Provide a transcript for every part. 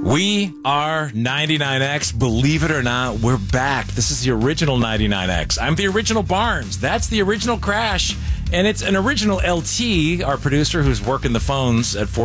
We are 99X. Believe it or not, we're back. This is the original 99X. I'm the original Barnes. That's the original Crash. And it's an original LT, our producer, who's working the phones at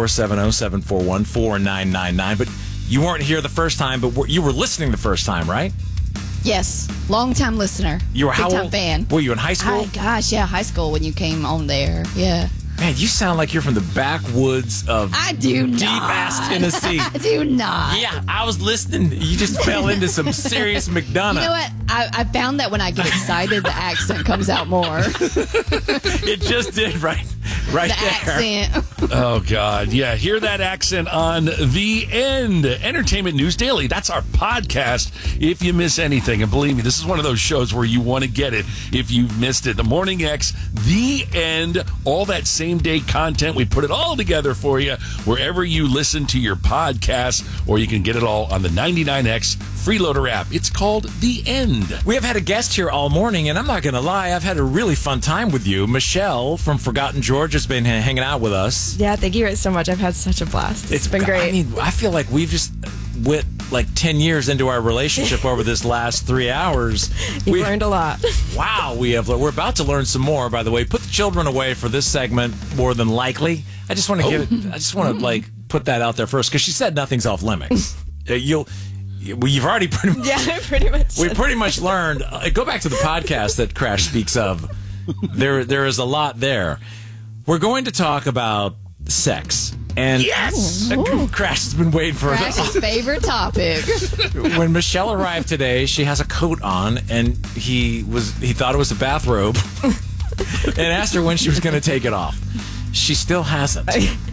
470-741-4999. But you weren't here the first time, but you were listening the first time, right? Yes, long-time listener. You were how Big-time old? fan. Were you in high school? Gosh, yeah, high school when you came on there. Yeah. Man, you sound like you're from the backwoods of I do not. deep-ass Tennessee. I do not. Yeah, I was listening. You just fell into some serious McDonough. You know what? I found that when I get excited, the accent comes out more. It just did, right The there. accent. Oh, God. Yeah, hear that accent on The End. Entertainment News Daily. That's our podcast if you miss anything. And believe me, this is one of those shows where you want to get it if you've missed it. The Morning X, The End, all that same-day content. We put it all together for you wherever you listen to your podcast, or you can get it all on the 99X Freeloader app. It's called The End. We have had a guest here all morning, and I'm not going to lie, I've had a really fun time with you. Michelle from Forgotten George has been hanging out with us. Yeah, thank you so much. I've had such a blast. It's been great. I mean, I feel like we've just went like 10 years into our relationship over this last 3 hours. You've learned a lot. Wow, we're about to learn some more, by the way. Put the children away for this segment, more than likely. I just want to put that out there first, because she said nothing's off limits. You've already pretty much... Yeah, pretty much. We pretty much learned... go back to the podcast that Crash speaks of. There is a lot there. We're going to talk about sex. And yes! Crash has been waiting for Crash's favorite topic. When Michelle arrived today, she has a coat on, and he thought it was a bathrobe, and asked her when she was going to take it off. She still hasn't.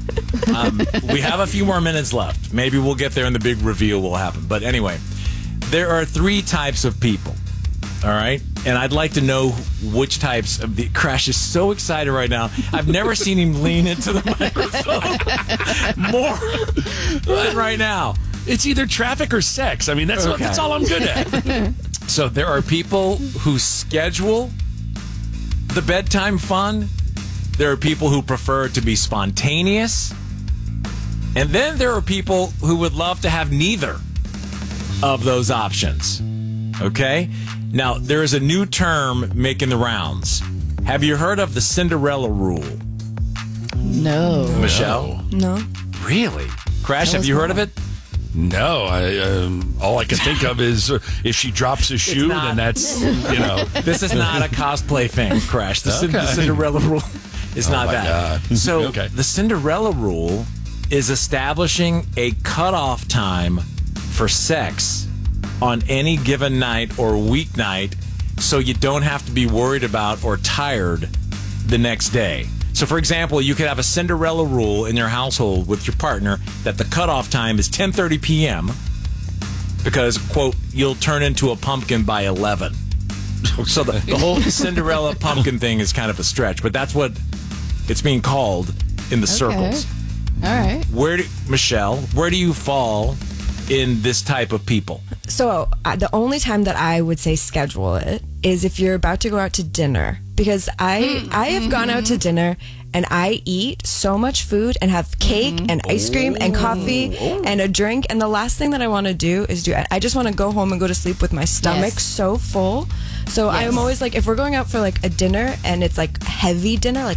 We have a few more minutes left. Maybe we'll get there and the big reveal will happen. But anyway, there are 3 types of people. All right? And I'd like to know which types of the... Crash is so excited right now. I've never seen him lean into the microphone more than right now. It's either traffic or sex. I mean, that's all I'm good at. So there are people who schedule the bedtime fun. There are people who prefer it to be spontaneous. And then there are people who would love to have neither of those options. Okay? Now, there is a new term making the rounds. Have you heard of the Cinderella rule? No. Michelle? No. Really? Crash, have you heard of it? No, all I can think of is if she drops a shoe, then that's, This is not a cosplay thing, Crash. The Cinderella rule is not that. God. So the Cinderella rule is establishing a cutoff time for sex on any given night or weeknight, so you don't have to be worried about or tired the next day. So, for example, you could have a Cinderella rule in your household with your partner that the cutoff time is 10:30 p.m. because, quote, you'll turn into a pumpkin by 11. So the whole Cinderella pumpkin thing is kind of a stretch, but that's what it's being called in the circles. All right. Michelle, where do you fall in this type of people? So the only time that I would say schedule it is if you're about to go out to dinner. Because I have gone out to dinner and I eat so much food and have cake and ice cream and coffee and a drink. And the last thing that I want to do is I just want to go home and go to sleep with my stomach so full. So I'm always like, if we're going out for like a dinner and it's like heavy dinner, like